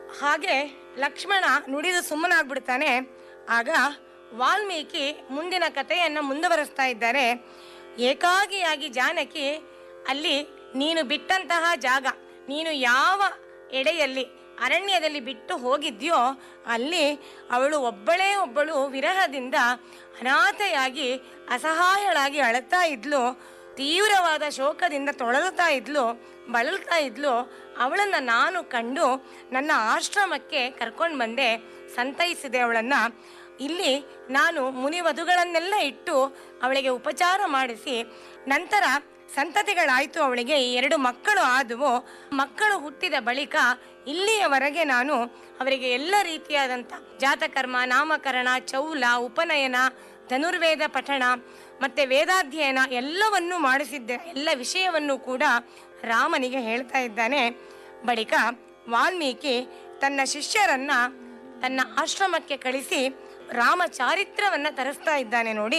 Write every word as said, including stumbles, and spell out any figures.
ಹಾಗೆ ಲಕ್ಷ್ಮಣ ನುಡಿದು ಸುಮ್ಮನಾಗ್ಬಿಡ್ತಾನೆ. ಆಗ ವಾಲ್ಮೀಕಿ ಮುಂದಿನ ಕಥೆಯನ್ನು ಮುಂದುವರಿಸ್ತಾ ಇದ್ದಾರೆ. ಏಕಾಗಿಯಾಗಿ ಜಾನಕಿ ಅಲ್ಲಿ ನೀನು ಬಿಟ್ಟಂತಹ ಜಾಗ, ನೀನು ಯಾವ ಎಡೆಯಲ್ಲಿ ಅರಣ್ಯದಲ್ಲಿ ಬಿಟ್ಟು ಹೋಗಿದ್ಯೋ ಅಲ್ಲಿ ಅವಳು ಒಬ್ಬಳೇ ಒಬ್ಬಳು ವಿರಹದಿಂದ ಅನಾಥೆಯಾಗಿ ಅಸಹಾಯಳಾಗಿ ಅಳುತ್ತಾ ಇದ್ಲು. ತೀವ್ರವಾದ ಶೋಕದಿಂದ ತೊಳಲುತ್ತಾ ಇದ್ಲು, ಬಳಲ್ತಾ ಇದ್ಲು. ಅವಳನ್ನು ನಾನು ಕಂಡು ನನ್ನ ಆಶ್ರಮಕ್ಕೆ ಕರ್ಕೊಂಡು ಬಂದೆ, ಸಂತೈಸಿದೆ ಅವಳನ್ನು. ಇಲ್ಲಿ ನಾನು ಮುನಿವಧುಗಳನ್ನೆಲ್ಲ ಇಟ್ಟು ಅವಳಿಗೆ ಉಪಚಾರ ಮಾಡಿಸಿ ನಂತರ ಸಂತತಿಗಳಾಯಿತು. ಅವಳಿಗೆ ಎರಡು ಮಕ್ಕಳು ಆದವು. ಮಕ್ಕಳು ಹುಟ್ಟಿದ ಬಳಿಕ ಇಲ್ಲಿಯವರೆಗೆ ನಾನು ಅವರಿಗೆ ಎಲ್ಲ ರೀತಿಯಾದಂಥ ಜಾತಕರ್ಮ, ನಾಮಕರಣ, ಚೌಲ, ಉಪನಯನ, ಧನುರ್ವೇದ ಪಠಣ ಮತ್ತು ವೇದಾಧ್ಯಯನ ಎಲ್ಲವನ್ನೂ ಮಾಡಿಸಿದ್ದೆ. ಎಲ್ಲ ವಿಷಯವನ್ನು ಕೂಡ ರಾಮನಿಗೆ ಹೇಳ್ತಾ ಇದ್ದಾನೆ. ಬಳಿಕ ವಾಲ್ಮೀಕಿ ತನ್ನ ಶಿಷ್ಯರನ್ನ ತನ್ನ ಆಶ್ರಮಕ್ಕೆ ಕಳಿಸಿ ರಾಮ ಚಾರಿತ್ರವನ್ನು ತರಿಸ್ತಾ ಇದ್ದಾನೆ ನೋಡಿ.